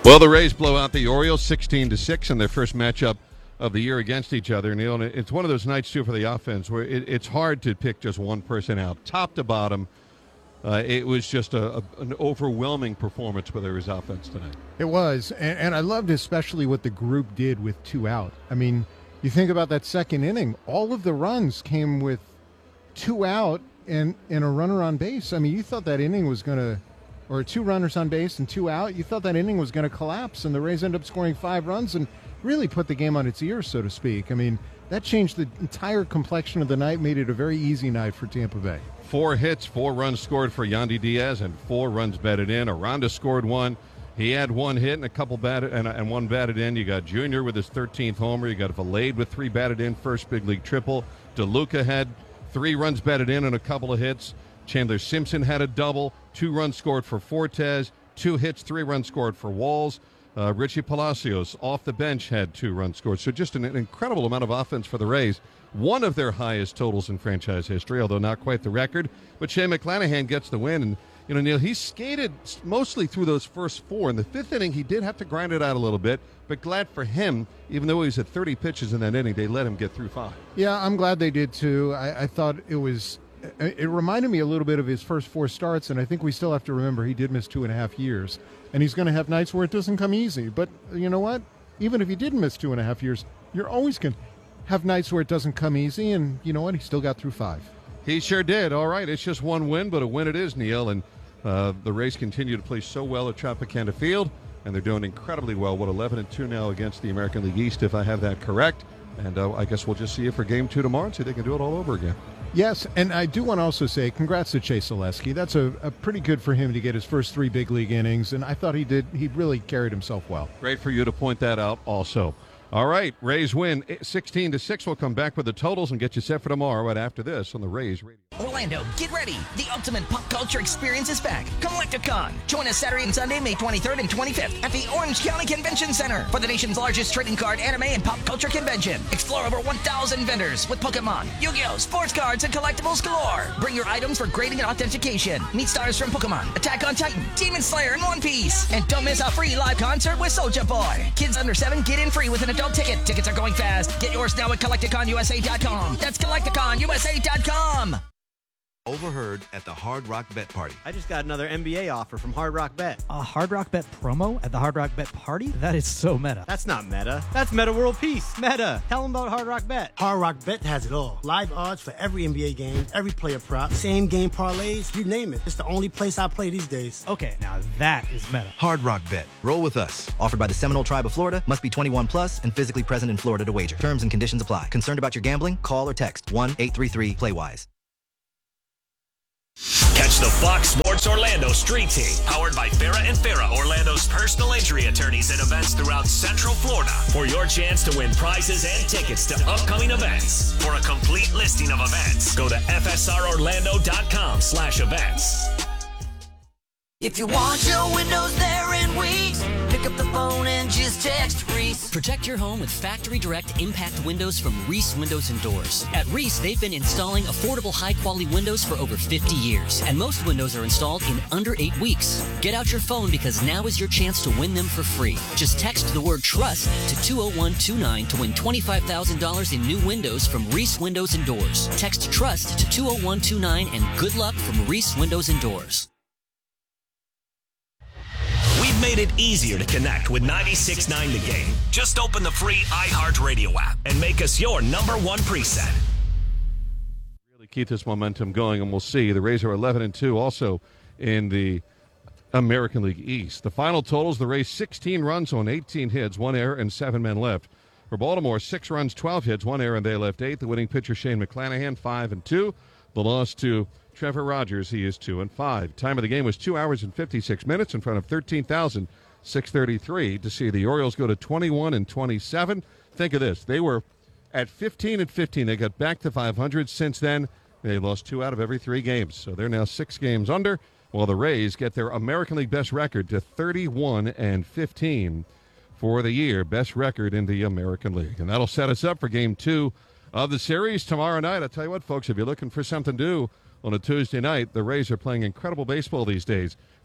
Well, the Rays blow out the Orioles 16-6 in their first matchup of the year against each other. Neil, and it's one of those nights, too, for the offense where it's hard to pick just one person out. Top to bottom, it was just an overwhelming performance by the Rays offense tonight. It was, and I loved especially what the group did with 2 out. I mean, you think about that second inning, all of the runs came with 2 out and a runner on base. I mean, you thought that inning was going to, or 2 runners on base and 2 out, you thought that inning was going to collapse, and the Rays ended up scoring 5 runs and really put the game on its ears, so to speak. I mean, that changed the entire complexion of the night, made it a very easy night for Tampa Bay. 4 hits, 4 runs scored for Yandy Diaz, and 4 runs batted in. Aranda scored 1. He had 1 hit and a couple batted and 1 batted in. You got Junior with his 13th homer. You got Valade with 3 batted in, first big league triple. DeLuca had 3 runs batted in and a couple of hits. Chandler Simpson had a double, 2 runs scored for Fortes, 2 hits, 3 runs scored for Walls. Richie Palacios off the bench had 2 runs scored. So just an incredible amount of offense for the Rays. One of their highest totals in franchise history, although not quite the record. But Shane McClanahan gets the win. And, you know, Neil, he skated mostly through those first 4. In the 5th inning, he did have to grind it out a little bit. But glad for him, even though he was at 30 pitches in that inning, they let him get through 5. Yeah, I'm glad they did, too. I thought it reminded me a little bit of his first 4 starts, and I think we still have to remember he did miss 2.5 years. And he's going to have nights where it doesn't come easy. But you know what? Even if he didn't miss 2.5 years, you're always going to have nights where it doesn't come easy. And you know what? He still got through 5. He sure did. All right, it's just 1 win, but a win it is, Neil. And the Rays continue to play so well at Tropicana Field, and they're doing incredibly well. 11-2 now against the American League East, if I have that correct. And I guess we'll just see you for Game 2 tomorrow and see if they can do it all over again. Yes, and I do want to also say congrats to Chase Zaleski. That's a pretty good for him to get his first 3 big league innings, and I thought he really carried himself well. Great for you to point that out also. All right, Rays win 16-6. We'll come back with the totals and get you set for tomorrow right after this on the Rays Radio. Orlando, get ready. The ultimate pop culture experience is back. Collecticon. Join us Saturday and Sunday, May 23rd and 25th at the Orange County Convention Center for the nation's largest trading card, anime, and pop culture convention. Explore over 1,000 vendors with Pokemon, Yu-Gi-Oh!, sports cards, and collectibles galore. Bring your items for grading and authentication. Meet stars from Pokemon, Attack on Titan, Demon Slayer, and One Piece. And don't miss a free live concert with Soulja Boy. Kids under 7 get in free with an adult ticket. Tickets are going fast. Get yours now at CollecticonUSA.com. That's CollecticonUSA.com. Overheard at the Hard Rock Bet Party. I just got another NBA offer from Hard Rock Bet. A Hard Rock Bet promo at the Hard Rock Bet Party? That is so meta. That's not meta. That's Meta World Peace. Meta. Tell them about Hard Rock Bet. Hard Rock Bet has it all. Live odds for every NBA game, every player prop, same game parlays, you name it. It's the only place I play these days. Okay, now that is meta. Hard Rock Bet. Roll with us. Offered by the Seminole Tribe of Florida. Must be 21 plus and physically present in Florida to wager. Terms and conditions apply. Concerned about your gambling? Call or text 1-833-PLAY-WISE. Catch the Fox Sports Orlando Street Team, powered by Farah and Farah, Orlando's personal injury attorneys at events throughout Central Florida, for your chance to win prizes and tickets to upcoming events. For a complete listing of events, go to fsrorlando.com/events. If you want your windows there in weeks, pick up the phone and just text Reese. Protect your home with Factory Direct Impact Windows from Reese Windows and Doors. At Reese, they've been installing affordable, high-quality windows for over 50 years, and most windows are installed in under 8 weeks. Get out your phone because now is your chance to win them for free. Just text the word TRUST to 20129 to win $25,000 in new windows from Reese Windows and Doors. Text TRUST to 20129 and good luck from Reese Windows and Doors. We've made it easier to connect with 96.9 The Game. Just open the free iHeartRadio app and make us your #1 preset. Really keep this momentum going, and we'll see. The Rays are 11-2 also in the American League East. The final totals, the Rays 16 runs on 18 hits, 1 error, and 7 men left. For Baltimore, 6 runs, 12 hits, 1 error, and they left 8. The winning pitcher, Shane McClanahan, 5-2. The loss to Trevor Rogers, he is 2-5. Time of the game was 2 hours and 56 minutes in front of 13,633 to see the Orioles go to 21-27. Think of this. They were at 15-15. They got back to 500. Since then, they lost 2 out of every 3 games. So they're now 6 games under, while the Rays get their American League best record to 31-15 for the year. Best record in the American League. And that'll set us up for Game 2 of the series tomorrow night. I'll tell you what, folks, if you're looking for something to do on a Tuesday night, the Rays are playing incredible baseball these days.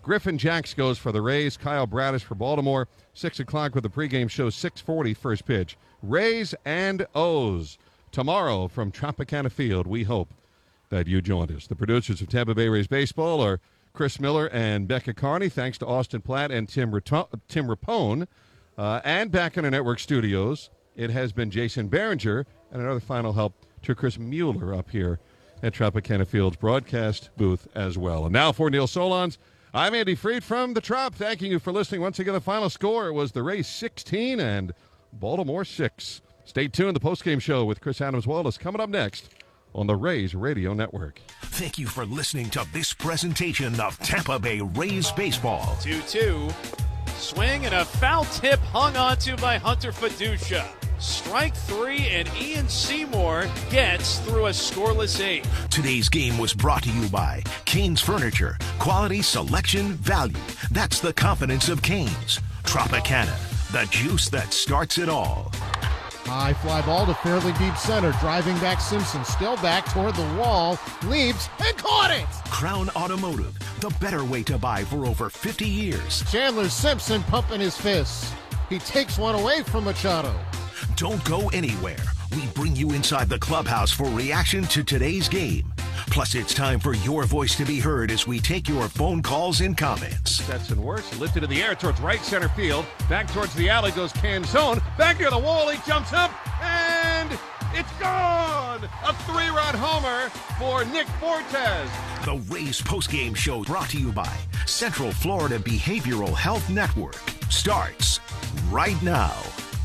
Griffin Jacks goes for the Rays. Kyle Bradish for Baltimore. 6 o'clock with the pregame show. 6:40 first pitch. Rays and O's. Tomorrow from Tropicana Field. We hope that you joined us. The producers of Tampa Bay Rays Baseball are Chris Miller and Becca Carney. Thanks to Austin Platt and Tim Rapone. And back in our network studios, it has been Jason Behringer, and another final help to Chris Mueller up here at Tropicana Field's broadcast booth as well. And now for Neil Solondz, I'm Andy Freed from the Trop, thanking you for listening. Once again, the final score was the Rays 16 and Baltimore 6. Stay tuned. The postgame show with Chris Adams Wallace coming up next on the Rays Radio Network. Thank you for listening to this presentation of Tampa Bay Rays Baseball. 2-2. Swing and a foul tip hung onto by Hunter Fiducia. Strike 3, and Ian Seymour gets through a scoreless 8. Today's game was brought to you by Canes Furniture. Quality, selection, value. That's the confidence of Canes. Tropicana, the juice that starts it all. High fly ball to fairly deep center. Driving back Simpson. Still back toward the wall. Leaps and caught it! Crown Automotive, the better way to buy for over 50 years. Chandler Simpson pumping his fists. He takes one away from Machado. Don't go anywhere. We bring you inside the clubhouse for reaction to today's game. Plus, it's time for your voice to be heard as we take your phone calls and comments. Stetson works, lifted in the air towards right center field. Back towards the alley goes Canzone. Back near the wall, he jumps up, and it's gone! A 3-run homer for Nick Fortes. The Rays postgame show brought to you by Central Florida Behavioral Health Network starts right now.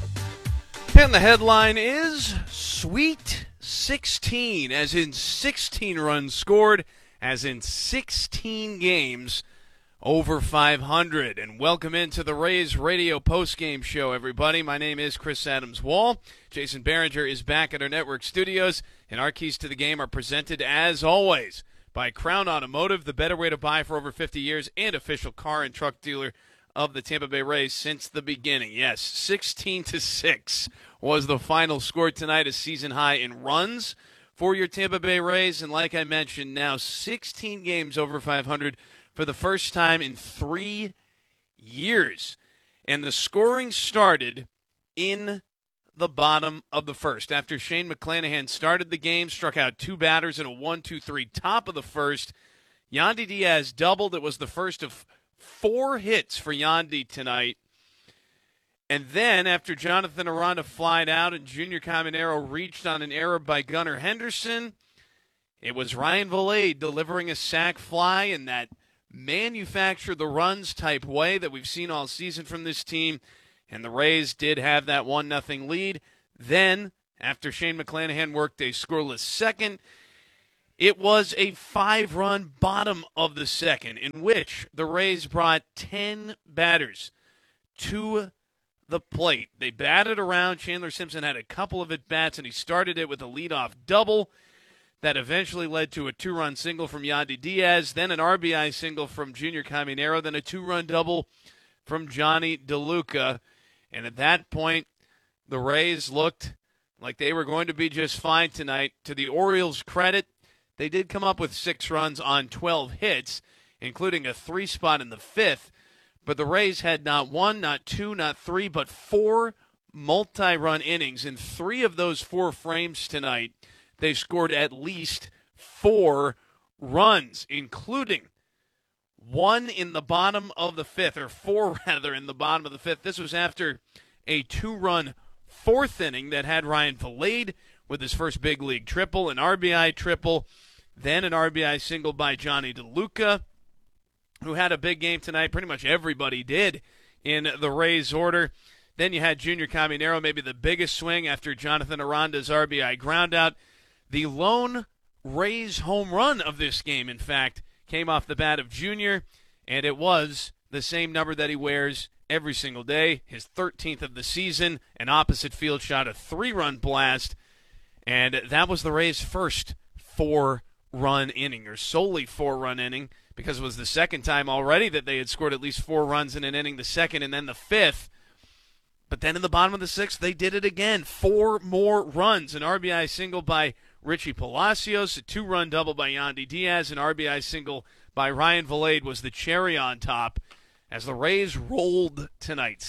And the headline is Sweet 16, as in 16 runs scored, as in 16 games over 500. And welcome into the Rays Radio postgame show, everybody. My name is Chris Adams Wall. Jason Behringer is back at our network studios, and our keys to the game are presented, as always, by Crown Automotive, the better way to buy for over 50 years, and official car and truck dealer of the Tampa Bay Rays since the beginning. Yes, 16-6 was the final score tonight, a season high in runs for your Tampa Bay Rays. And like I mentioned, now 16 games over 500 for the first time in 3 years. And the scoring started in the bottom of the first. After Shane McClanahan started the game, struck out 2 batters in a 1-2-3 top of the first, Yandy Diaz doubled. It was the first of 4 hits for Yandy tonight. And then, after Jonathan Aranda flied out and Junior Caminero reached on an error by Gunnar Henderson, it was Ryan Vilade delivering a sac fly in that manufacture the runs type way that we've seen all season from this team. And the Rays did have that 1-0 lead. Then, after Shane McClanahan worked a scoreless second, it was a 5-run bottom of the second in which the Rays brought 10 batters to the plate. They batted around. Chandler Simpson had a couple of at-bats, and he started it with a leadoff double that eventually led to a 2-run single from Yandy Diaz, then an RBI single from Junior Caminero, then a 2-run double from Johnny DeLuca. And at that point, the Rays looked like they were going to be just fine tonight. To the Orioles' credit, they did come up with 6 runs on 12 hits, including a 3 spot in the 5th. But the Rays had not 1, not 2, not 3, but 4 multi-run innings. In 3 of those 4 frames tonight, they scored at least 4 runs, including 1 in the bottom of the 5th, or 4 rather in the bottom of the 5th. This was after a 2-run 4th inning that had Ryan Vilade with his first big league triple, an RBI triple, then an RBI single by Johnny DeLuca, who had a big game tonight. Pretty much everybody did in the Rays order. Then you had Junior Caminero, maybe the biggest swing after Jonathan Aranda's RBI groundout. The lone Rays home run of this game, in fact, came off the bat of Junior, and it was the same number that he wears every single day, his 13th of the season, an opposite field shot, a 3-run blast, and that was the Rays' first 4-run inning, or solely 4-run inning, because it was the second time already that they had scored at least 4 runs in an inning, the second and then the 5th. But then in the bottom of the 6th, they did it again. 4 more runs, an RBI single by Richie Palacios, a 2-run double by Yandy Diaz, an RBI single by Ryan Vilade was the cherry on top as the Rays rolled tonight,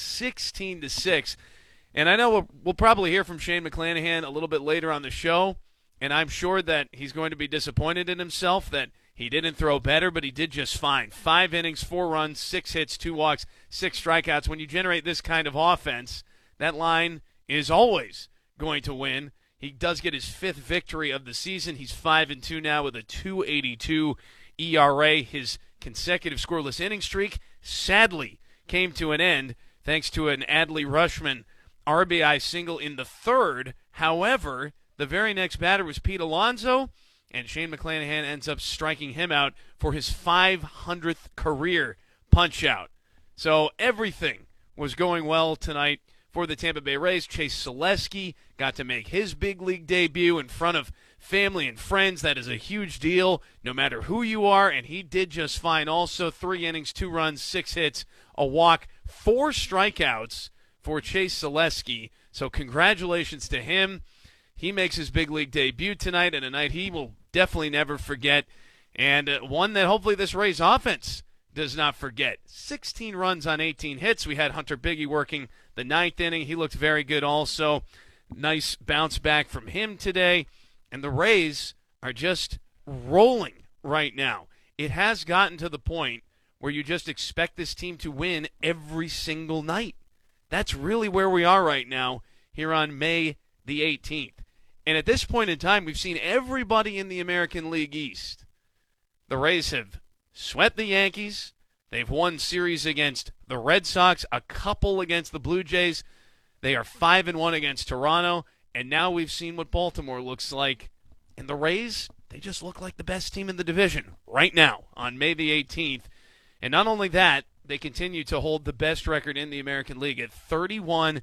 16-6. And I know we'll probably hear from Shane McClanahan a little bit later on the show, and I'm sure that he's going to be disappointed in himself that he didn't throw better, but he did just fine. 5 innings, 4 runs, 6 hits, 2 walks, 6 strikeouts. When you generate this kind of offense, that line is always going to win. He does get his 5th victory of the season. He's 5-2 now with a 2.82 ERA. His consecutive scoreless inning streak sadly came to an end thanks to an Adley Rutschman RBI single in the 3rd. However, the very next batter was Pete Alonso, and Shane McClanahan ends up striking him out for his 500th career punch-out. So everything was going well tonight for the Tampa Bay Rays. Chase Selesky got to make his big league debut in front of family and friends. That is a huge deal, no matter who you are, and he did just fine. Also, 3 innings, 2 runs, 6 hits, a walk, 4 strikeouts for Chase Selesky. So congratulations to him. He makes his big league debut tonight, and a night he will definitely never forget, and one that hopefully this Rays offense does not forget. 16 runs on 18 hits. We had Hunter Biggie working the 9th inning. He looked very good also. Nice bounce back from him today. And the Rays are just rolling right now. It has gotten to the point where you just expect this team to win every single night. That's really where we are right now here on May the 18th. And at this point in time, we've seen everybody in the American League East. The Rays have swept the Yankees. They've won series against the Red Sox, a couple against the Blue Jays. They are 5-1 against Toronto. And now we've seen what Baltimore looks like. And the Rays, they just look like the best team in the division right now on May the 18th. And not only that, they continue to hold the best record in the American League at 31-15.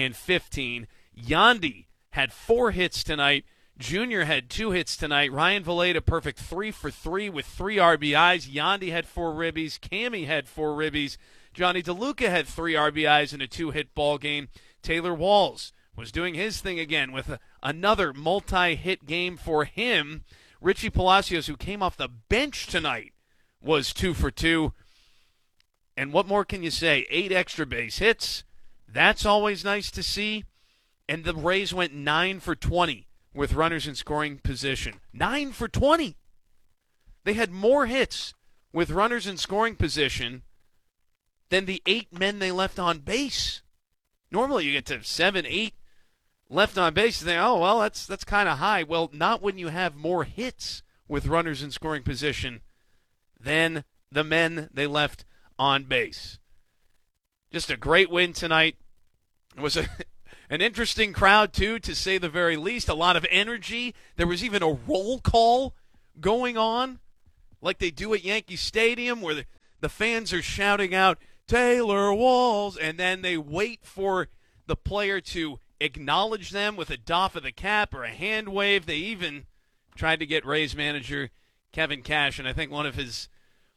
Yandy had 4 hits tonight. Junior had 2 hits tonight. Ryan Vilade, a perfect 3 for 3 with 3 RBIs. Yandy had 4 ribbies. Cammy had 4 ribbies. Johnny DeLuca had 3 RBIs in a 2-hit ball game. Taylor Walls was doing his thing again with another multi-hit game for him. Richie Palacios, who came off the bench tonight, was 2 for 2. And what more can you say? 8 extra base hits. That's always nice to see. And the Rays went 9 for 20 with runners in scoring position. 9 for 20. They had more hits with runners in scoring position than the 8 men they left on base. Normally you get to 7, 8 left on base and think, oh, well, that's kind of high. Well, not when you have more hits with runners in scoring position than the men they left on base. Just a great win tonight. It was an interesting crowd, too, to say the very least. A lot of energy. There was even a roll call going on like they do at Yankee Stadium where the fans are shouting out, Taylor Walls, and then they wait for the player to acknowledge them with a doff of the cap or a hand wave. They even tried to get Rays manager Kevin Cash, and I think one of his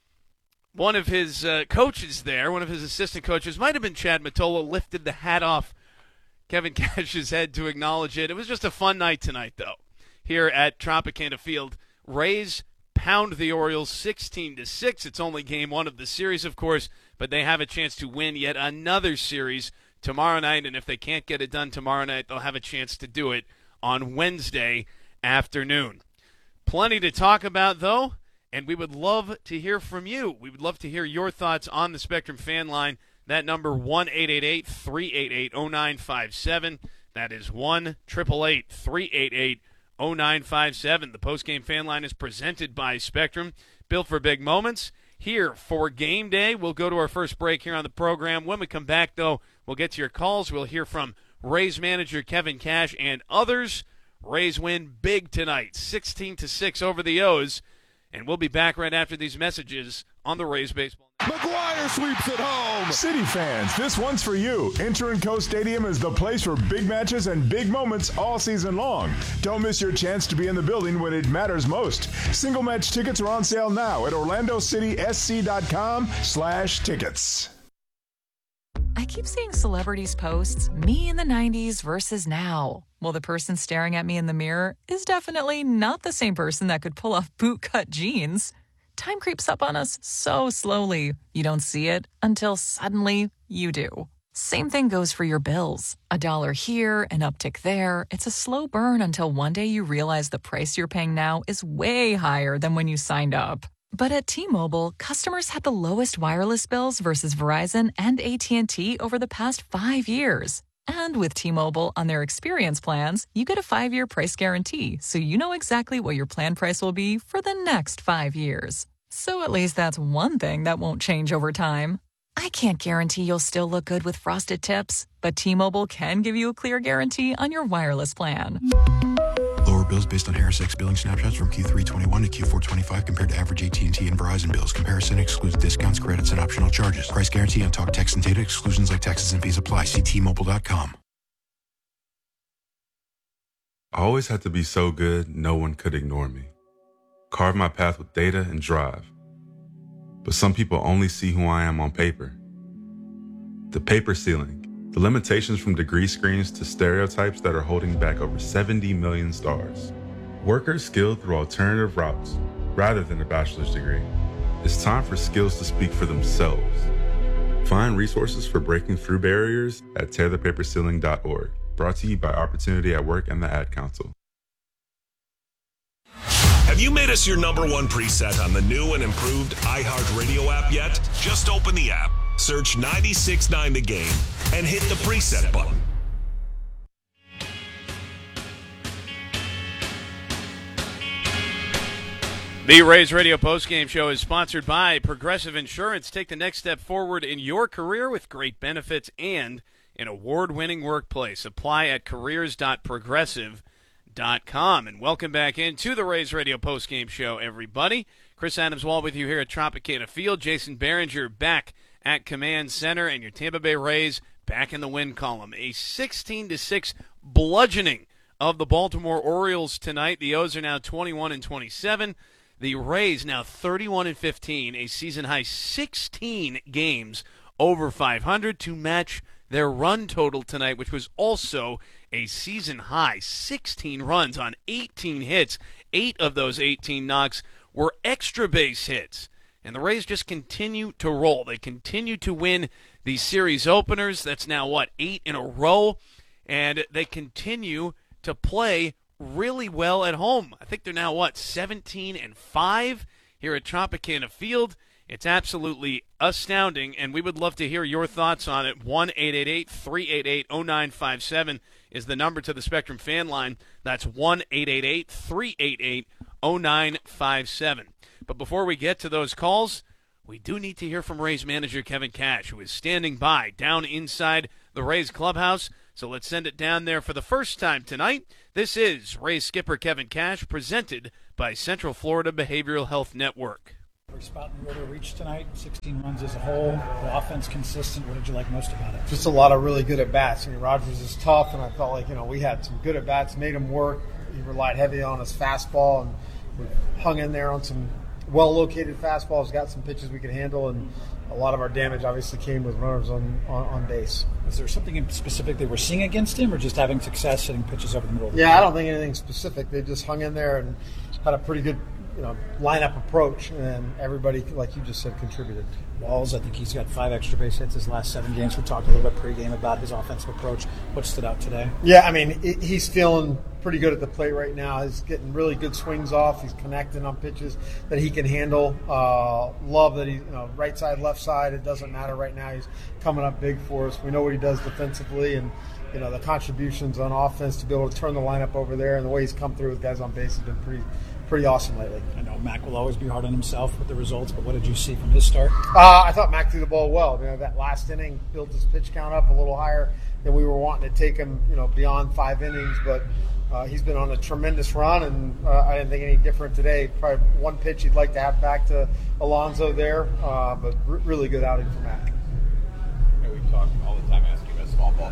coaches there, one of his assistant coaches, might have been Chad Mottola, lifted the hat off Kevin Cash's head to acknowledge it. It was just a fun night tonight, though, here at Tropicana Field. Rays pound the Orioles 16-6. It's only game 1 of the series, of course, but they have a chance to win yet another series tomorrow night, and if they can't get it done tomorrow night, they'll have a chance to do it on Wednesday afternoon. Plenty to talk about, though, and we would love to hear from you. We would love to hear your thoughts on the Spectrum fan line. That number, 1-888-388-0957. That is 1-888-388-0957. The postgame fan line is presented by Spectrum, built for big moments. Here for game day, we'll go to our first break here on the program. When we come back, though, we'll get to your calls. We'll hear from Rays manager Kevin Cash and others. Rays win big tonight, 16-6 over the O's. And we'll be back right after these messages on the Rays Baseball. McGuire sweeps it home. City fans, this one's for you. Inter & Co Stadium is the place for big matches and big moments all season long. Don't miss your chance to be in the building when it matters most. Single match tickets are on sale now at OrlandoCitySC.com/tickets. I keep seeing celebrities post me in the 90s versus now. Well, the person staring at me in the mirror is definitely not the same person that could pull off bootcut jeans. time creeps up on us so slowly. You don't see it until suddenly you do. Same thing goes for your bills. $1 here, an uptick there. It's a slow burn until one day you realize the price you're paying now is way higher than when you signed up. But at T-Mobile, customers had the lowest wireless bills versus Verizon and AT&T over the past 5 years. And with T-Mobile on their experience plans, you get a 5-year price guarantee, so you know exactly what your plan price will be for the next 5 years. So at least that's one thing that won't change over time. I can't guarantee you'll still look good with frosted tips, but T-Mobile can give you a clear guarantee on your wireless plan. Lower bills based on HarrisX billing snapshots from Q3 21 to Q4 25 compared to average AT&T and Verizon bills. Comparison excludes discounts, credits, and optional charges. Price guarantee on talk, text, and data. Exclusions like taxes and fees apply. See T-Mobile.com. I always had to be so good, no one could ignore me. Carve my path with data and drive. But some people only see who I am on paper. The paper ceiling. The limitations from degree screens to stereotypes that are holding back over 70 million stars. Workers skilled through alternative routes rather than a bachelor's degree. It's time for skills to speak for themselves. Find resources for breaking through barriers at tearthepaperceiling.org. Brought to you by Opportunity at Work and the Ad Council. Have you made us your number one preset on the new and improved iHeartRadio app yet? Just open the app, search 96.9 The Game, and hit the preset button. The Rays Radio postgame show is sponsored by Progressive Insurance. Take the next step forward in your career with great benefits and an award-winning workplace. Apply at careers.progressive.com. And welcome back into the Rays Radio postgame show, everybody. Chris Adams-Wall with you here at Tropicana Field. Jason Behringer back at Command Center, and your Tampa Bay Rays back in the win column. A 16-6 bludgeoning of the Baltimore Orioles tonight. The O's are now 21-27. The Rays now 31-15, a season-high 16 games over 500 to match their run total tonight, which was also a season-high 16 runs on 18 hits. 8 of those 18 knocks were extra base hits. And the Rays just continue to roll. They continue to win these series openers. That's now, 8 in a row. And they continue to play really well at home. I think they're now, 17-5 here at Tropicana Field. It's absolutely astounding, and we would love to hear your thoughts on it. 1-888-388-0957 is the number to the Spectrum fan line. That's 1-888-388-0957. But before we get to those calls, we do need to hear from Rays manager Kevin Cash, who is standing by down inside the Rays clubhouse. So let's send it down there for the first time tonight. This is Rays skipper Kevin Cash, presented by Central Florida Behavioral Health Network. Every spot in the order reached tonight, 16 runs as a whole. The offense consistent. What did you like most about it? Just a lot of really good at-bats. I mean, Rogers is tough, and I felt like, we had some good at-bats, made him work. He relied heavy on his fastball, and we hung in there on some well-located fastballs, got some pitches we could handle, and a lot of our damage obviously came with runners on base. Is there something in specific they were seeing against him, or just having success hitting pitches over the middle of the Yeah, I don't think anything specific. They just hung in there and had a pretty good lineup approach, and everybody, like you just said, contributed. Walls, I think he's got 5 extra base hits his last 7 games. We talked a little bit pregame about his offensive approach. What stood out today? Yeah, I mean, he's feeling pretty good at the plate right now. He's getting really good swings off. He's connecting on pitches that he can handle. Love that he's right side, left side. It doesn't matter right now. He's coming up big for us. We know what he does defensively, and the contributions on offense to be able to turn the lineup over there, and the way he's come through with guys on base has been pretty awesome lately. I know Mac will always be hard on himself with the results, but what did you see from his start? I thought Mac threw the ball well. That last inning built his pitch count up a little higher than we were wanting to take him, beyond 5 innings. But he's been on a tremendous run, and I didn't think any different today. Probably one pitch he'd like to have back to Alonso there, but really good outing for Mac. We talk all the time asking about small ball.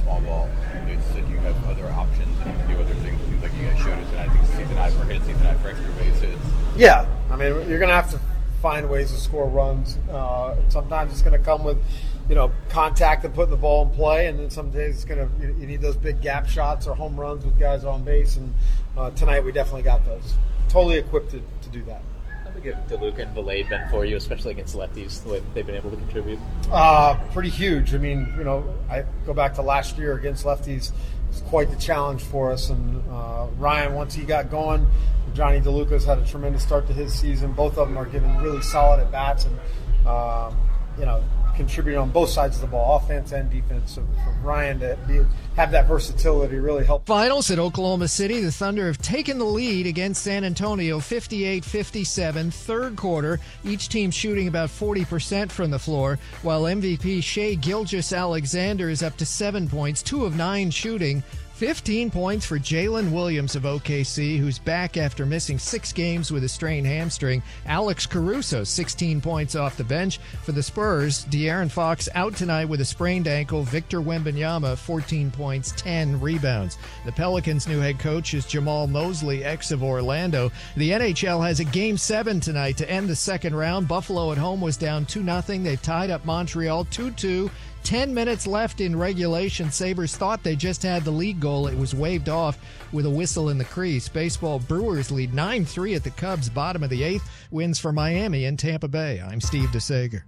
You said you have other options and you can do other things. It seems like you guys showed us tonight. I think season high for hits, season high for extra base hits. Yeah, I mean, you're going to have to find ways to score runs. Sometimes it's going to come with, contact and putting the ball in play, and then some days it's going to you need those big gap shots or home runs with guys on base. And tonight we definitely got those. Totally equipped to do that. big have DeLuca and Valade been for you, especially against lefties, the way they've been able to contribute? Pretty huge. I mean, I go back to last year against lefties. It's quite the challenge for us. And Ryan, once he got going, Johnny DeLuca's had a tremendous start to his season. Both of them are giving really solid at-bats and, contributing on both sides of the ball, offense and defense. So for Ryan to have that versatility really helped. Finals at Oklahoma City. The Thunder have taken the lead against San Antonio 58-57. Third quarter, each team shooting about 40% from the floor, while MVP Shai Gilgeous-Alexander is up to 7 points, 2 of 9 shooting. 15 points for Jalen Williams of OKC, who's back after missing 6 games with a strained hamstring. Alex Caruso, 16 points off the bench. For the Spurs, De'Aaron Fox out tonight with a sprained ankle. Victor Wembanyama, 14 points, 10 rebounds. The Pelicans' new head coach is Jamal Mosley, ex of Orlando. The NHL has a Game 7 tonight to end the second round. Buffalo at home was down 2-0. They've tied up Montreal 2-2. 10 minutes left in regulation. Sabres thought they just had the lead goal. It was waved off with a whistle in the crease. Baseball, Brewers lead 9-3 at the Cubs. Bottom of the 8th. Wins for Miami and Tampa Bay. I'm Steve DeSager.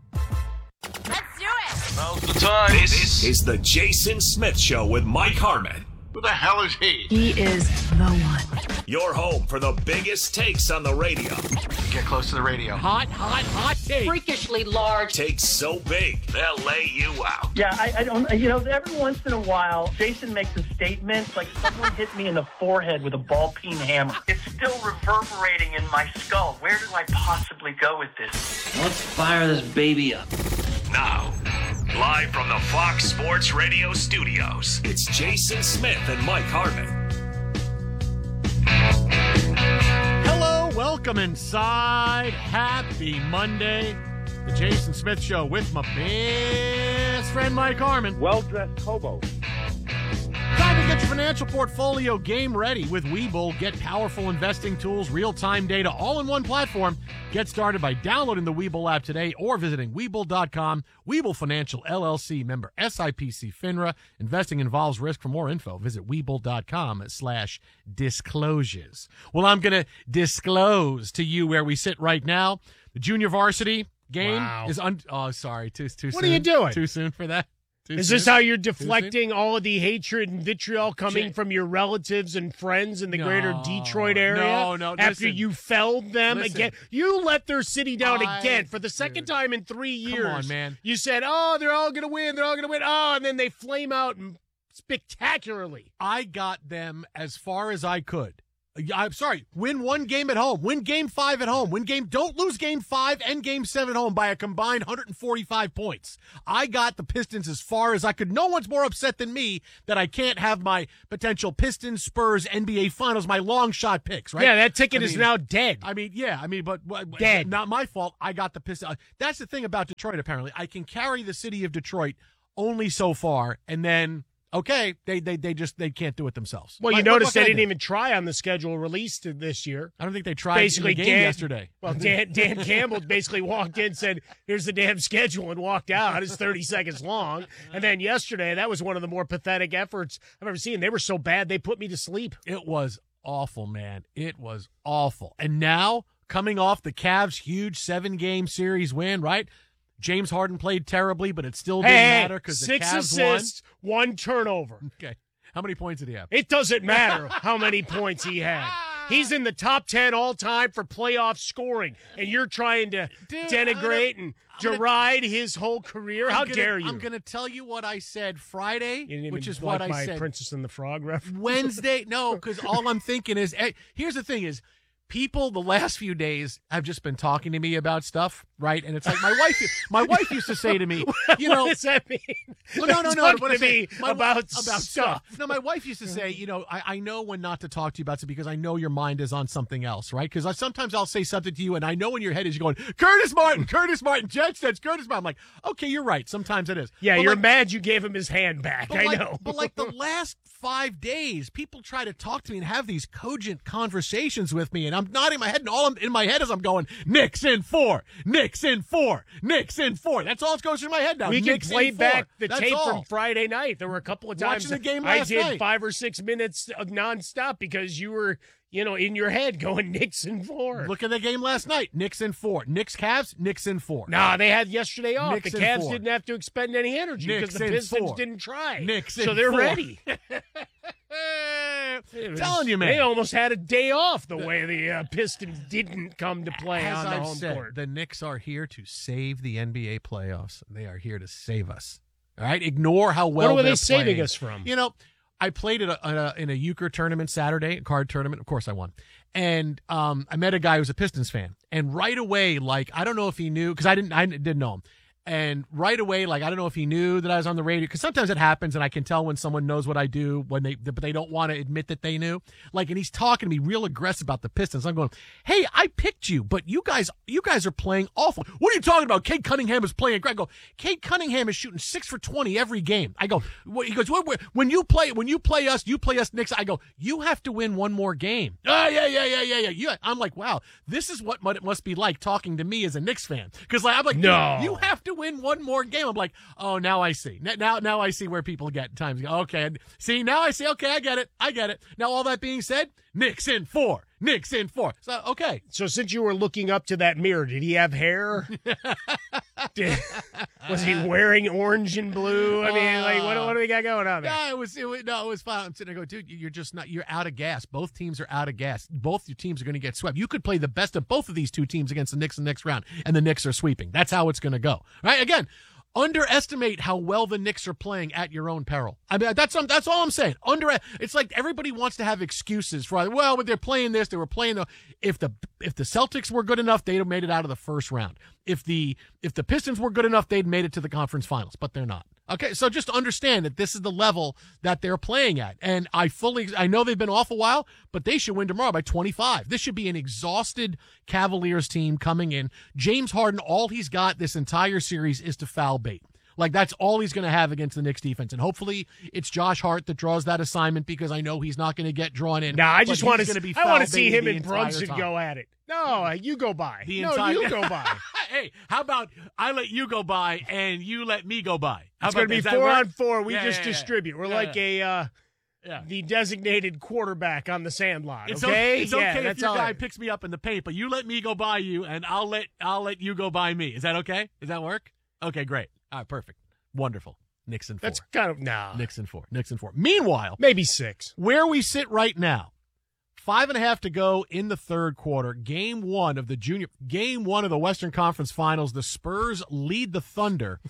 Now's the time. This is the Jason Smith Show with Mike Harmon. Who the hell is he? He is the one. Your home for the biggest takes on the radio. Get close to the radio. Hot take. Freakishly large. Takes so big, they'll lay you out. Yeah, I don't, every once in a while, Jason makes a statement like someone hit me in the forehead with a ball-peen hammer. It's still reverberating in my skull. Where do I possibly go with this? Let's fire this baby up. Now, live from the Fox Sports Radio studios, it's Jason Smith and Mike Harmon. Hello, welcome inside. Happy Monday. The Jason Smith Show with my best friend Mike Harmon. Well-dressed hobo. Time to get your financial portfolio game ready with Webull. Get powerful investing tools, real-time data, all in one platform. Get started by downloading the Webull app today or visiting Webull.com. Webull Financial, LLC, member SIPC FINRA. Investing involves risk. For more info, visit Webull.com/disclosures. Well, I'm going to disclose to you where we sit right now. The junior varsity game is sorry, too soon. What are you doing? Too soon for that? Is this how you're deflecting all of the hatred and vitriol coming from your relatives and friends in the greater Detroit area? No. After you felled them again. You let their city down again for the second time in 3 years. Come on, man. You said, they're all going to win. They're all going to win. And then they flame out spectacularly. I got them as far as I could. I'm sorry. Win one game at home. Win Game 5 at home. Don't lose Game 5 and Game 7 at home by a combined 145 points. I got the Pistons as far as I could. No one's more upset than me that I can't have my potential Pistons, Spurs, NBA Finals, my long shot picks, right? Yeah, that ticket is now dead. But dead. Not my fault. I got the Pistons. That's the thing about Detroit, apparently. I can carry the city of Detroit only so far, and then okay, they can't do it themselves. Well, you notice they didn't even try on the schedule released this year. I don't think they tried basically in the game yesterday. Well, Dan Campbell basically walked in, said, "Here's the damn schedule," and walked out. It's 30 seconds long. And then yesterday, that was one of the more pathetic efforts I've ever seen. They were so bad, they put me to sleep. It was awful, man. It was awful. And now, coming off the Cavs' huge 7-game series win, right? James Harden played terribly, but it still didn't matter because the Cavs 6 assists, 1 turnover. Okay. How many points did he have? It doesn't matter how many points he had. He's in the top 10 all time for playoff scoring, and you're trying to denigrate and deride his whole career? How dare you? I'm going to tell you what I said Friday, which is like what I said. Princess and the Frog reference. Wednesday, no, because all I'm thinking is, here's the thing is, people the last few days have just been talking to me about stuff, right? And it's like my wife used to say to me, what does that mean? Well, no. Talking to me about stuff. No, my wife used to say, I know when not to talk to you about it because I know your mind is on something else, right? Because sometimes I'll say something to you and I know in your head is you're going, Curtis Martin, Curtis Martin, Jets, Curtis Martin. I'm like, okay, you're right. Sometimes it is. Yeah, but you're mad you gave him his hand back. I know. But like the last 5 days, people try to talk to me and have these cogent conversations with me, and I'm nodding my head, and all in my head is I'm going, Knicks in 4, Knicks in 4, Knicks in 4. That's all that goes through my head now. We can play back the That's tape all. from Friday night. There were a couple of times watching the game I last did night. 5 or 6 minutes of nonstop because you were in your head going Knicks in 4. Look at the game last night. Knicks in 4. Knicks Cavs, Knicks in 4. Nah, they had yesterday off. Knicks the in Cavs 4. didn't have to expend any energy because the Pistons 4. didn't try. Knicks so in they're 4. ready. Telling you, man. They almost had a day off the way the Pistons didn't come to play As on the I've home said, court. the Knicks are here to save the NBA playoffs. They are here to save us. All right? Ignore how well What were they're they saving playing. us from? I played in a euchre tournament Saturday, a card tournament. Of course I won. And I met a guy who was a Pistons fan. And right away, I don't know if he knew, because I didn't know him. And right away, I don't know if he knew that I was on the radio, because sometimes it happens, and I can tell when someone knows what I do, but they don't want to admit that they knew. And he's talking to me real aggressive about the Pistons. I'm going, hey, I picked you, but you guys are playing awful. What are you talking about? Cade Cunningham is playing great. I go, Cade Cunningham is shooting 6 for 20 every game. I go, he goes, when you play us Knicks. I go, you have to win one more game. Yeah. I'm like, wow, this is what it must be like talking to me as a Knicks fan. Because I'm like, no, you have to win one more game. I'm like, oh, now I see. Now I see where people get times. Okay, see, now I see. Okay, I get it. Now, all that being said, Knicks in 4. So, okay. So since you were looking up to that mirror, did he have hair? Was he wearing orange and blue? I mean, what do we got going on there? Yeah, it was fine. I'm sitting there going, dude, you're out of gas. Both teams are out of gas. Both your teams are going to get swept. You could play the best of both of these two teams against the Knicks in the next round, and the Knicks are sweeping. That's how it's going to go. Right? Again, underestimate how well the Knicks are playing at your own peril. I mean, that's all I'm saying. It's like everybody wants to have excuses for, but they're playing this, they were playing the. If the Celtics were good enough, they'd have made it out of the first round. If the Pistons were good enough, they'd made it to the conference finals, but they're not. Okay, so just understand that this is the level that they're playing at. And I know they've been off a while, but they should win tomorrow by 25. This should be an exhausted Cavaliers team coming in. James Harden, all he's got this entire series is to foul bait. That's all he's going to have against the Knicks defense. And hopefully it's Josh Hart that draws that assignment, because I know he's not going to get drawn in. I just want to see him and Brunson go at it. No, you go by. You go by. Hey, how about I let you go by and you let me go by? It's going to be 4-on-4. We just distribute. We're like the designated quarterback on the Sandlot. Okay, it's okay if your guy picks me up in the paint, but you let me go by you, and I'll let you go by me. Is that okay? Does that work? Okay, great. All right, perfect, wonderful. Knicks in 4. That's kind of Knicks in 4. Meanwhile, maybe 6. Where we sit right now. 5.5 to go in the third quarter. Game 1 of the Western Conference Finals. The Spurs lead the Thunder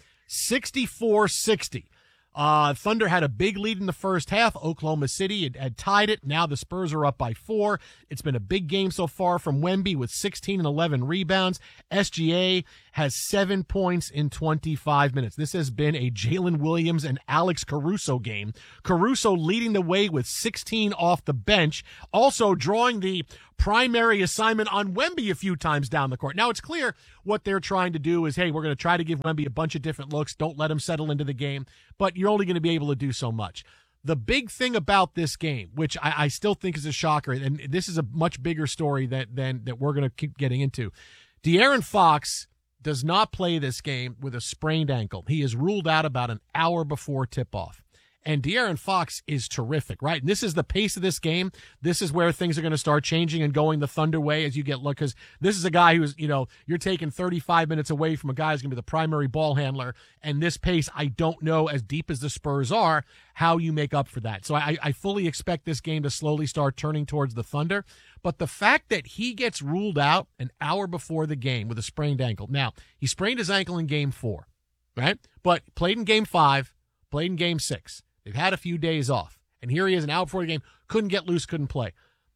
64-60. Thunder had a big lead in the first half. Oklahoma City had tied it. Now the Spurs are up by 4. It's been a big game so far from Wemby with 16 and 11 rebounds. SGA has 7 points in 25 minutes. This has been a Jalen Williams and Alex Caruso game. Caruso leading the way with 16 off the bench, also drawing the primary assignment on Wemby a few times down the court. Now it's clear what they're trying to do is, hey, we're going to try to give Wemby a bunch of different looks. Don't let him settle into the game, but you're only going to be able to do so much. The big thing about this game, which I still think is a shocker, and this is a much bigger story that we're going to keep getting into. De'Aaron Fox does not play this game with a sprained ankle. He is ruled out about an hour before tip-off. And De'Aaron Fox is terrific, right? And this is the pace of this game. This is where things are going to start changing and going the Thunder way as you get look. Because this is a guy who's, you're taking 35 minutes away from a guy who's going to be the primary ball handler. And this pace, I don't know, as deep as the Spurs are, how you make up for that. So I fully expect this game to slowly start turning towards the Thunder. But the fact that he gets ruled out an hour before the game with a sprained ankle. Now, he sprained his ankle in Game 4, right? But played in Game 5, played in Game 6. They've had a few days off. And here he is an hour before the game. Couldn't get loose, couldn't play.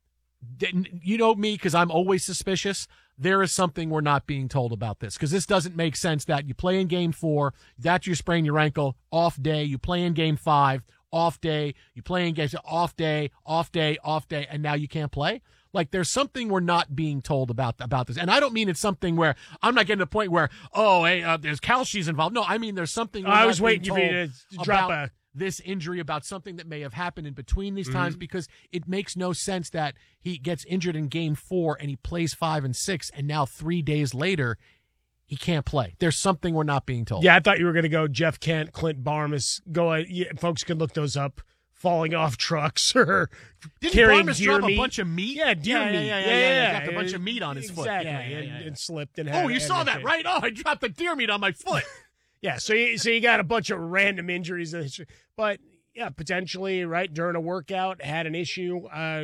You know me, because I'm always suspicious. There is something we're not being told about this, because this doesn't make sense that you play in Game 4, that's you sprain your ankle, off day. You play in Game 5, off day. You play in Game 6, off day, and now you can't play? There's something we're not being told about this. And I don't mean it's something where I'm not getting to the point where, there's Kalshi's involved. No, I mean there's something I was waiting for you to drop this injury, about something that may have happened in between these times, because it makes no sense that he gets injured in Game 4 and he plays 5 and 6, and now 3 days later he can't play. There's something we're not being told. Yeah, I thought you were going to go Jeff Kent, Clint Barnes. Folks can look those up. falling off trucks or Didn't carrying Barmes deer drop meat. a bunch of meat? Yeah, deer meat. Yeah. Got a bunch of meat on his foot. Exactly. Yeah. And slipped and Oh, you saw that, right? Oh, I dropped the deer meat on my foot. Yeah, so you got a bunch of random injuries, but yeah, potentially right during a workout had an issue.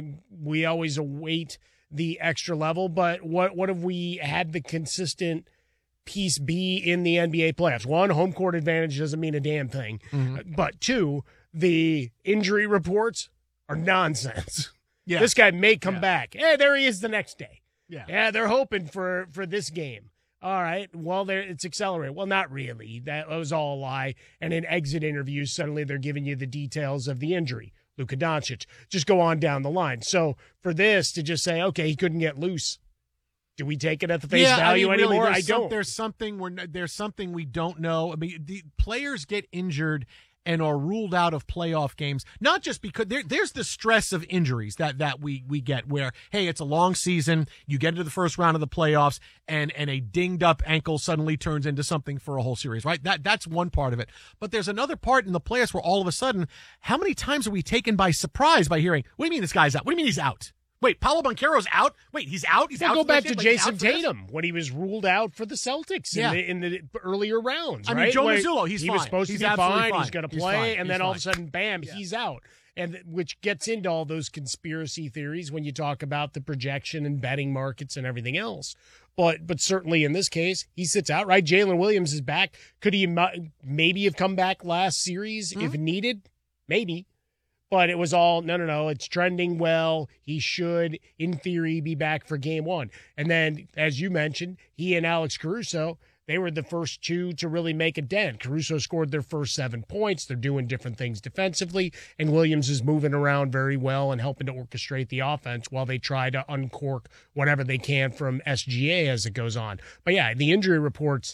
We always await the extra level, but what have we had the consistent piece be in the NBA playoffs? One, home court advantage doesn't mean a damn thing, but two, the injury reports are nonsense. Yeah. This guy may come back. Hey, there he is the next day. Yeah, they're hoping for this game. All right, well, it's accelerated. Well, not really. That was all a lie. And in exit interviews, suddenly they're giving you the details of the injury. Luka Doncic. Just go on down the line. So for this to just say, okay, he couldn't get loose, do we take it at the face value anymore? Really, I don't. There's something we don't know. I mean, the players get injured and are ruled out of playoff games, not just because there's the stress of injuries that we get where, hey, it's a long season, you get into the first round of the playoffs, and a dinged up ankle suddenly turns into something for a whole series, right? That's one part of it. But there's another part in the playoffs where all of a sudden, how many times are we taken by surprise by hearing, what do you mean this guy's out? What do you mean he's out? Wait, Paolo Banchero's out? Wait, he's out? He's out? Go back to Like, Jason Tatum when he was ruled out for the Celtics in the earlier rounds. I right? mean, Joe Mazzulla, he's he fine. was supposed He's to be absolutely fine. He's going to play, and then all of a fine. sudden, bam, he's out. And which gets into all those conspiracy theories when you talk about the projection and betting markets and everything else. But certainly in this case, he sits out, right? Jalen Williams is back. Could he maybe have come back last series if needed? Maybe. But it was all, no, it's trending well. He should, in theory, be back for game one. And then, as you mentioned, he and Alex Caruso, they were the first two to really make a dent. Caruso scored their first 7 points. They're doing different things defensively. And Williams is moving around very well and helping to orchestrate the offense while they try to uncork whatever they can from SGA as it goes on. But yeah, the injury reports,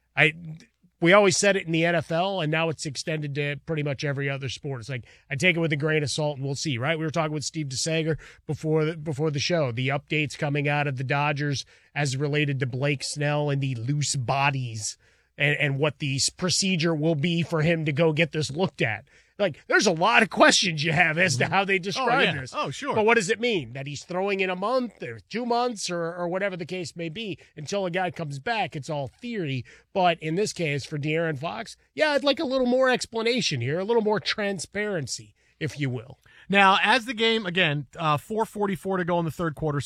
we always said it in the NFL, and now it's extended to pretty much every other sport. It's like, I take it with a grain of salt, and we'll see, right? We were talking with Steve DeSager before the show. The updates coming out of the Dodgers as related to Blake Snell and the loose bodies and what the procedure will be for him to go get this looked at. Like, there's a lot of questions you have as to how they describe this. Oh, sure. But what does it mean? That he's throwing in a month or 2 months or whatever the case may be until a guy comes back? It's all theory. But in this case, for De'Aaron Fox, yeah, I'd like a little more explanation here, a little more transparency, if you will. Now, as the game, again, 4:44 to go in the third quarter,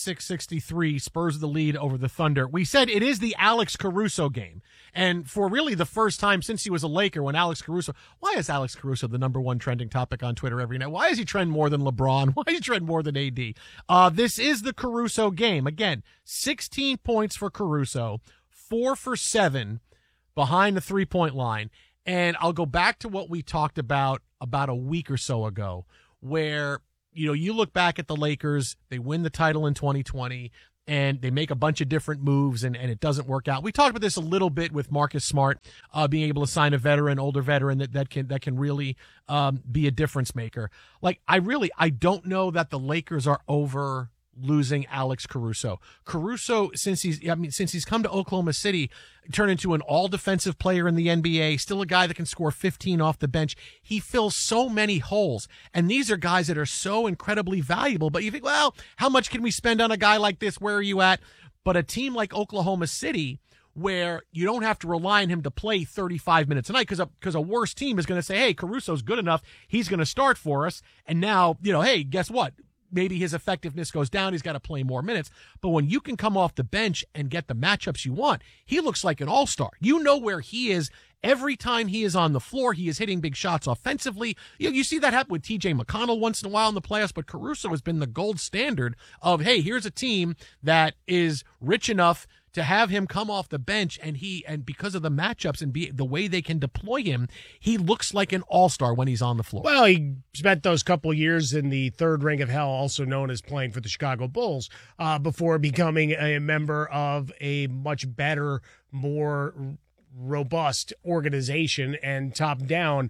66-63, Spurs the lead over the Thunder. We said it is the Alex Caruso game. And for really the first time since he was a Laker, when Alex Caruso, why is Alex Caruso the number one trending topic on Twitter every night? Why does he trend more than LeBron? Why does he trend more than AD? This is the Caruso game. Again, 16 points for Caruso, 4 for 7 behind the three-point line. And I'll go back to what we talked about a week or so ago, where, you look back at the Lakers, they win the title in 2020, and they make a bunch of different moves, and it doesn't work out. We talked about this a little bit with Marcus Smart, being able to sign a older veteran that can really be a difference maker. Like, I don't know that the Lakers are over losing Alex Caruso. Caruso, since he's come to Oklahoma City, turned into an all-defensive player in the NBA, still a guy that can score 15 off the bench. He fills so many holes, and these are guys that are so incredibly valuable. But you think, well, how much can we spend on a guy like this? Where are you at? But a team like Oklahoma City, where you don't have to rely on him to play 35 minutes a night, because a worse team is going to say, hey, Caruso's good enough, he's going to start for us. And now, hey, guess what? Maybe his effectiveness goes down. He's got to play more minutes. But when you can come off the bench and get the matchups you want, he looks like an all-star. You know where he is. Every time he is on the floor, he is hitting big shots offensively. You see that happen with T.J. McConnell once in a while in the playoffs, but Caruso has been the gold standard of, hey, here's a team that is rich enough to have him come off the bench, and because of the matchups and the way they can deploy him, he looks like an all-star when he's on the floor. Well, he spent those couple years in the third ring of hell, also known as playing for the Chicago Bulls, before becoming a member of a much better, more robust organization and top-down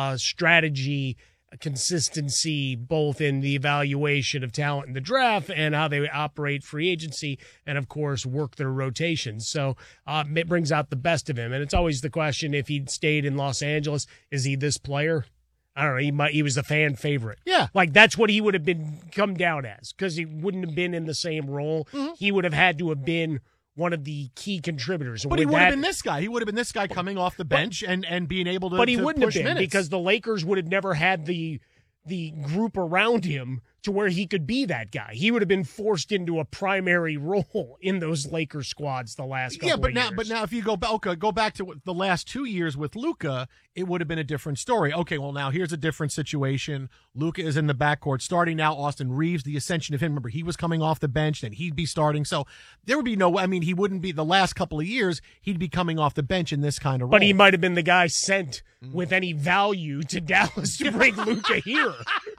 strategy consistency, both in the evaluation of talent in the draft and how they operate free agency, and of course work their rotations. So it brings out the best of him. And it's always the question, if he'd stayed in Los Angeles, is he this player? I don't know, he was a fan favorite. Yeah. Like, that's what he would have come down as, because he wouldn't have been in the same role. Mm-hmm. He would have had to have been one of the key contributors. But he would have been this guy. He would have been this guy coming off the bench and being able to. But he to wouldn't have push been, minutes. because the Lakers would have never had the group around him to where he could be that guy. He would have been forced into a primary role in those Lakers squads the last couple of years. But now if you go back to the last 2 years with Luka, it would have been a different story. Okay, well now here's a different situation. Luka is in the backcourt starting now. Austin Reeves, the ascension of him. Remember, he was coming off the bench, then he'd be starting. So there would be he wouldn't be the last couple of years. He'd be coming off the bench in this kind of role. But he might have been the guy sent with any value to Dallas to bring Luka here.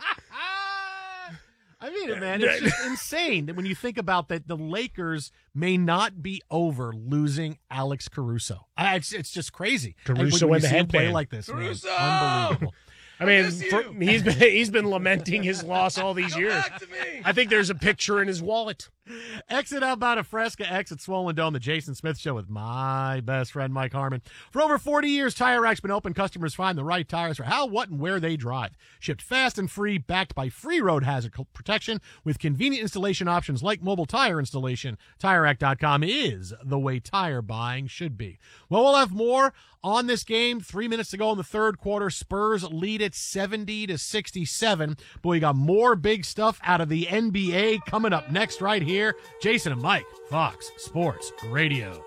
I mean, man, it's just insane that when you think about that, the Lakers may not be over losing Alex Caruso. It's just crazy. Caruso and the headband play headband. like this, Caruso! Man, unbelievable. I mean, he's been lamenting his loss all these years. I think there's a picture in his wallet. Exit outbound of Fresca, exit Swollen Dome, the Jason Smith Show with my best friend, Mike Harmon. For over 40 years, Tire Rack's been open. Customers find the right tires for how, what, and where they drive. Shipped fast and free, backed by free road hazard protection with convenient installation options like mobile tire installation. TireRack.com is the way tire buying should be. Well, we'll have more on this game. 3 minutes to go in the third quarter. Spurs lead it 70-67. But we got more big stuff out of the NBA coming up next right here. Jason and Mike, Fox Sports Radio.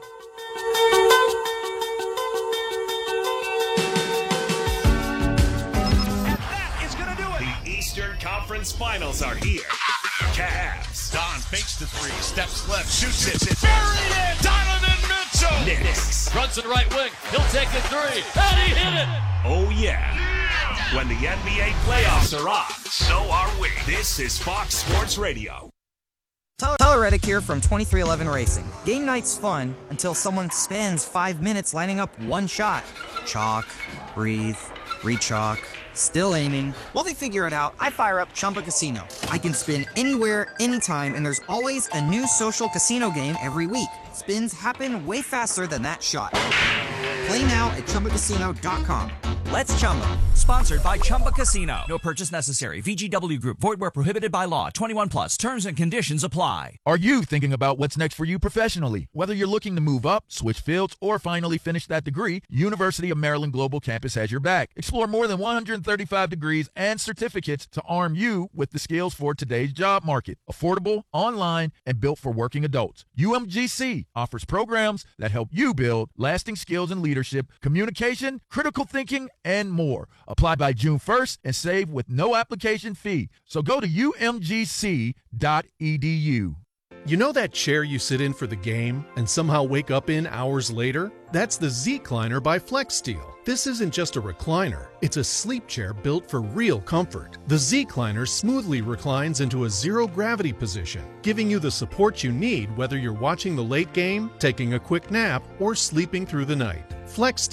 That is going to do it. The Eastern Conference Finals are here. Cavs. Don fakes the three, steps left, shoots it. Buried it. Donovan Mitchell. Knicks. Runs to the right wing. He'll take the three. And he hit it. Oh, yeah. When the NBA playoffs are on, so are we. This is Fox Sports Radio. Tyler Reddick here from 2311 Racing. Game night's fun until someone spends 5 minutes lining up one shot. Chalk, breathe, re-chalk, still aiming. While they figure it out, I fire up Chumba Casino. I can spin anywhere, anytime, and there's always a new social casino game every week. Spins happen way faster than that shot. Play now at ChumbaCasino.com. Let's Chumba. Sponsored by Chumba Casino. No purchase necessary. VGW Group. Void where prohibited by law. 21 plus. Terms and conditions apply. Are you thinking about what's next for you professionally? Whether you're looking to move up, switch fields, or finally finish that degree, University of Maryland Global Campus has your back. Explore more than 135 degrees and certificates to arm you with the skills for today's job market. Affordable, online, and built for working adults. UMGC offers programs that help you build lasting skills in leadership, communication, critical thinking, and more. Apply by June 1st and save with no application fee. So go to umgc.edu. You know that chair you sit in for the game and somehow wake up in hours later? That's the Z-Cliner by FlexSteel. This isn't just a recliner, it's a sleep chair built for real comfort. The Z-Cliner smoothly reclines into a zero-gravity position, giving you the support you need whether you're watching the late game, taking a quick nap, or sleeping through the night. FlexSteel